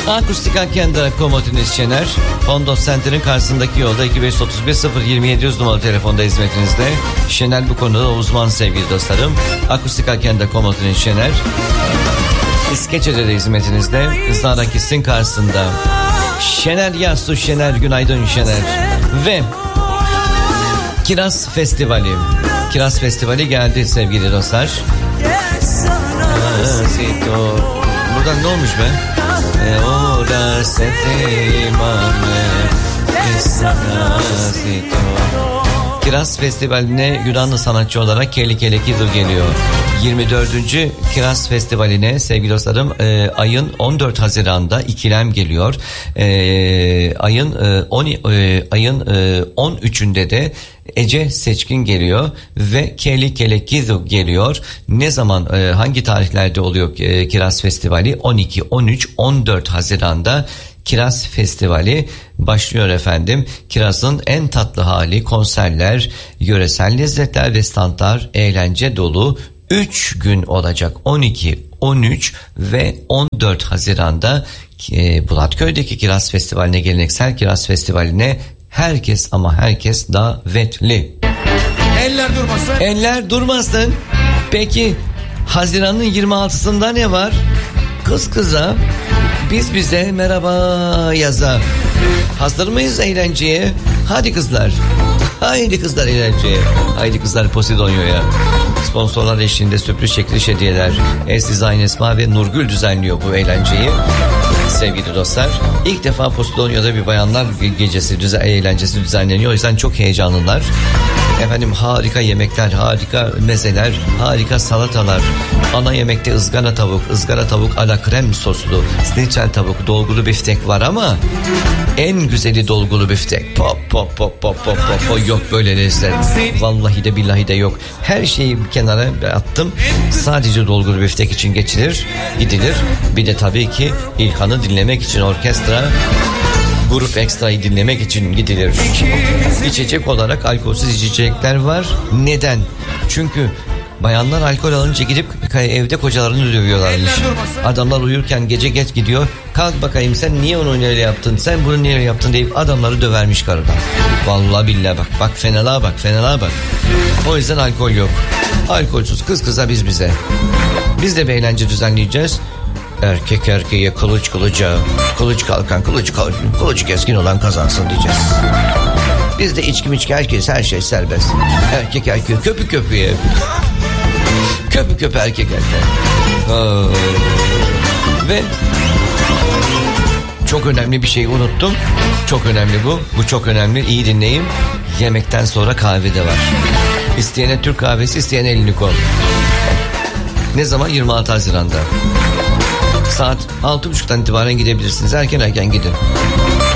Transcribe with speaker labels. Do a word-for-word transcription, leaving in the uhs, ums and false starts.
Speaker 1: Akustika Kendra Komotiniz Şener Hondos Center'ın karşısındaki yolda iki beş otuz bir sıfır yirmi yedi yüz numaralı telefonda hizmetinizde. Şener bu konuda uzman sevgili dostlarım. Akustika Kendra Komotiniz Şener İskeçe'de de hizmetinizde. Zara Kiss'in karşısında. Şener Yasu Şener, günaydın Şener. Ve Kiraz Festivali. Kiraz Festivali geldi sevgili dostlar. Buradan ne olmuş be? Kiraz Festivali'ne Yunanlı sanatçı olarak Kelly Kelekidu geliyor. yirmi dördüncü Kiraz Festivali'ne sevgili dostlarım e, ayın on dört Haziran'da İkilem geliyor. E, ayın e, on e, ayın e, on üçünde de Ece Seçkin geliyor ve Kelly Kelekidu geliyor. Ne zaman e, hangi tarihlerde oluyor e, Kiraz Festivali? on iki, on üç, on dört Haziran'da Kiraz Festivali başlıyor efendim. Kirazın en tatlı hali, konserler, yöresel lezzetler ve standlar, eğlence dolu üç gün olacak. on iki, on üç ve on dört Haziran'da e, Bulatköy'deki Kiraz Festivali'ne, geleneksel Kiraz Festivali'ne herkes ama herkes davetli.
Speaker 2: Eller durmasın.
Speaker 1: Eller durmasın. Peki Haziran'ın yirmi altısında ne var? Kız kıza, biz bize merhaba yaza. Hazır mıyız eğlenceye? Hadi kızlar. Haydi kızlar eğlenceye. Haydi kızlar Posidonyo'ya. Sponsorlar eşliğinde sürpriz çekiliş hediyeler. Es-Design Esma ve Nurgül düzenliyor bu eğlenceyi. Sevgili dostlar, ilk defa Posidonyo'da bir bayanlar gecesi, düzen, eğlencesi düzenleniyor. O yüzden çok heyecanlılar. Efendim harika yemekler, harika mezeler, harika salatalar. Ana yemekte ızgara tavuk, ızgara tavuk ala krem soslu, snitchel tavuk, dolgulu biftek var ama en güzeli dolgulu biftek. Pop pop pop pop pop pop, pop. Yok böyle lezzet. Vallahi de billahi de yok. Her şeyi bir kenara attım. Sadece dolgulu biftek için geçilir, gidilir. Bir de tabii ki İlhan'ı dinlemek için orkestra, grup ekstrayı dinlemek için gidilir. İçecek olarak alkolsüz içecekler var. Neden? Çünkü bayanlar alkol alınca gidip evde kocalarını dövüyorlarmış. Adamlar uyurken gece geç gidiyor. Kalk bakayım sen niye onu öyle yaptın, sen bunu niye öyle yaptın deyip adamları dövermiş karıdan. Vallahi billahi bak bak fenalığa bak fenalığa bak. O yüzden alkol yok. Alkolsüz kız kıza biz bize. Biz de bir eğlence düzenleyeceğiz. Erkek erkeğe, kılıç kılıca, kılıç kalkan, kılıç kılıç, kılıç keskin olan kazansın diyeceğiz. Bizde içki miçki herkes, her şey serbest. Erkek erkeğe, köpü köpüye. Köpü köpü erkek erkeğe. Aa. Ve çok önemli bir şey unuttum. Çok önemli bu. Bu çok önemli. İyi dinleyin. Yemekten sonra kahve de var. İsteyene Türk kahvesi, isteyene elini kol. Ne zaman? yirmi altı Haziran'da. Saat altı buçuktan itibaren gidebilirsiniz. Erken erken gidin.